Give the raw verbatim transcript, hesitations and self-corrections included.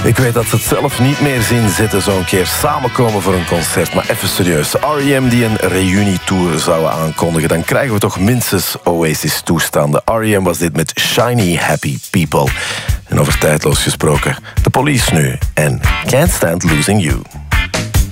Ik weet dat ze het zelf niet meer zien zitten, zo'n keer samenkomen voor een concert. Maar even serieus, R E M die een reunietour zouden aankondigen, dan krijgen we toch minstens Oasis-toestanden. R E M was dit met Shiny Happy People. En over tijdloos gesproken, de Police nu en Can't Stand Losing You.